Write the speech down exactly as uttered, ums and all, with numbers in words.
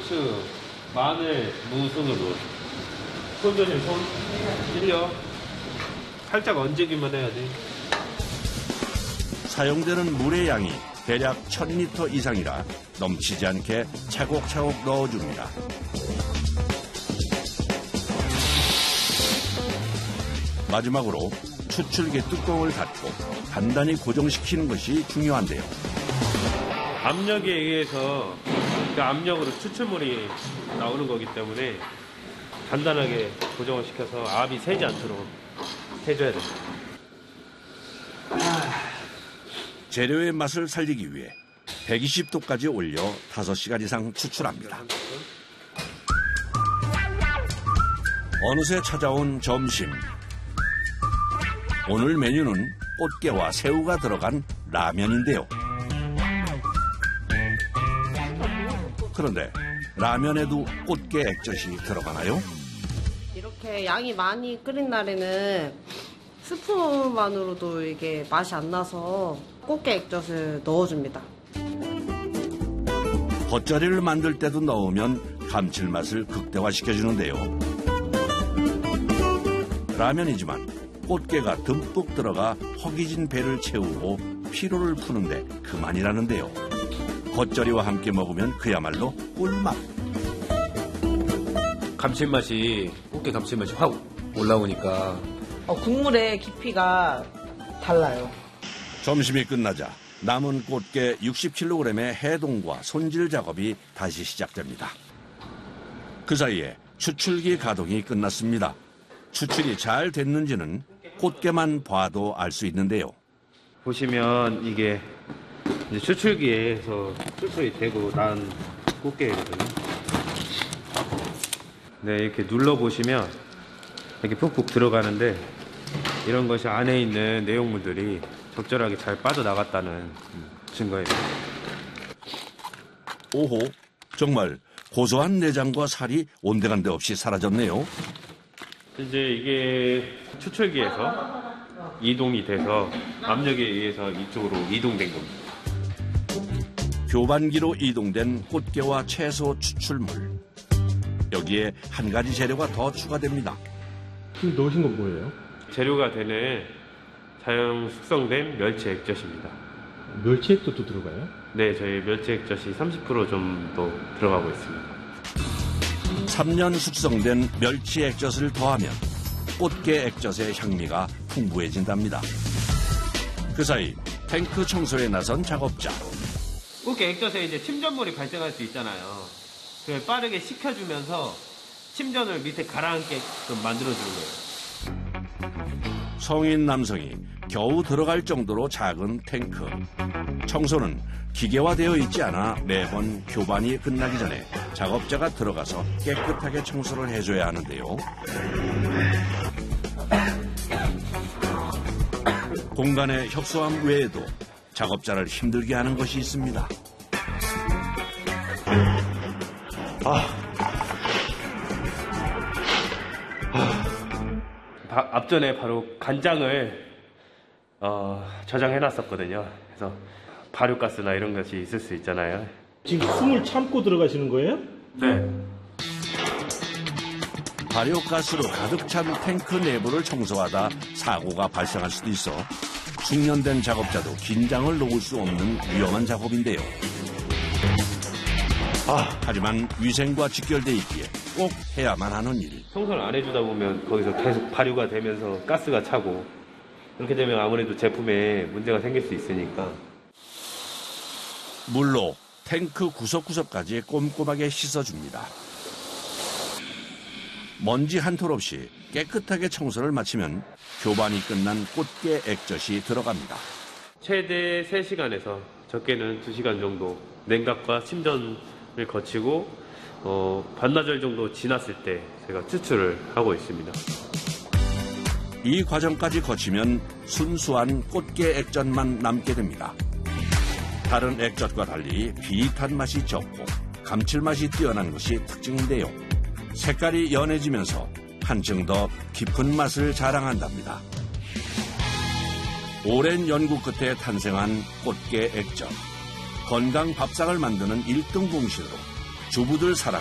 후추, 마늘, 무 속에 넣어. 손 조심, 손. 찔려. 살짝 얹기만 해야 돼. 사용되는 물의 양이 대략 천 리터 이상이라 넘치지 않게 차곡차곡 넣어줍니다. 마지막으로 추출기 뚜껑을 닫고 단단히 고정시키는 것이 중요한데요. 압력에 의해서 그 압력으로 추출물이 나오는 거기 때문에 단단하게 고정을 시켜서 압이 새지 않도록 해줘야 됩니다. 재료의 맛을 살리기 위해 백이십 도까지 올려 다섯 시간 이상 추출합니다. 어느새 찾아온 점심. 오늘 메뉴는 꽃게와 새우가 들어간 라면인데요. 그런데 라면에도 꽃게 액젓이 들어가나요? 이렇게 양이 많이 끓인 날에는 스프만으로도 이게 맛이 안 나서 꽃게 액젓을 넣어줍니다. 겉절이를 만들 때도 넣으면 감칠맛을 극대화시켜주는데요. 라면이지만 꽃게가 듬뿍 들어가 허기진 배를 채우고 피로를 푸는데 그만이라는데요. 겉절이와 함께 먹으면 그야말로 꿀맛. 감칠맛이, 꽃게 감칠맛이 확 올라오니까 어, 국물의 깊이가 달라요. 점심이 끝나자 남은 꽃게 육십 킬로그램의 해동과 손질 작업이 다시 시작됩니다. 그 사이에 추출기 가동이 끝났습니다. 추출이 잘 됐는지는 꽃게만 봐도 알 수 있는데요. 보시면 이게 이제 추출기에서 추출이 되고 난 꽃게거든요. 네, 이렇게 눌러보시면 이렇게 푹푹 들어가는데 이런 것이 안에 있는 내용물들이 적절하게 잘 빠져나갔다는 증거예요. 오호, 정말 고소한 내장과 살이 온데간데 없이 사라졌네요. 이제 이게 추출기에서 이동이 돼서 압력에 의해서 이쪽으로 이동된 겁니다. 교반기로 이동된 꽃게와 채소 추출물. 여기에 한 가지 재료가 더 추가됩니다. 지금 넣으신 건 뭐예요? 재료가 되는 자연 숙성된 멸치 액젓입니다. 멸치 액젓도 들어가요? 네, 저희 멸치 액젓이 삼십 퍼센트 정도 들어가고 있습니다. 삼 년 숙성된 멸치 액젓을 더하면 꽃게 액젓의 향미가 풍부해진답니다. 그 사이 탱크 청소에 나선 작업자. 꽃게 액젓에 이제 침전물이 발생할 수 있잖아요. 그걸 빠르게 식혀주면서 침전을 밑에 가라앉게끔 만들어주는 거예요. 성인 남성이 겨우 들어갈 정도로 작은 탱크. 청소는 기계화되어 있지 않아 매번 교반이 끝나기 전에 작업자가 들어가서 깨끗하게 청소를 해줘야 하는데요. 공간의 협소함 외에도 작업자를 힘들게 하는 것이 있습니다. 아. 아. 앞전에 바로 간장을 어, 저장해놨었거든요. 그래서 발효가스나 이런 것이 있을 수 있잖아요. 지금 숨을 참고 들어가시는 거예요? 네. 발효가스로 가득 찬 탱크 내부를 청소하다 사고가 발생할 수도 있어 숙련된 작업자도 긴장을 놓을 수 없는 위험한 작업인데요. 아, 하지만 위생과 직결돼 있기에 꼭 해야만 하는 일. 청소를 안 해주다 보면 거기서 계속 발효가 되면서 가스가 차고 그렇게 되면 아무래도 제품에 문제가 생길 수 있으니까. 물로 탱크 구석구석까지 꼼꼼하게 씻어줍니다. 먼지 한 톨 없이 깨끗하게 청소를 마치면 교반이 끝난 꽃게 액젓이 들어갑니다. 최대 세 시간에서 적게는 두 시간 정도 냉각과 침전을 거치고 어, 반나절 정도 지났을 때 제가 추출을 하고 있습니다. 이 과정까지 거치면 순수한 꽃게 액젓만 남게 됩니다. 다른 액젓과 달리 비릿한 맛이 적고 감칠맛이 뛰어난 것이 특징인데요. 색깔이 연해지면서 한층 더 깊은 맛을 자랑한답니다. 오랜 연구 끝에 탄생한 꽃게 액젓. 건강 밥상을 만드는 일 등 공신으로 주부들 사랑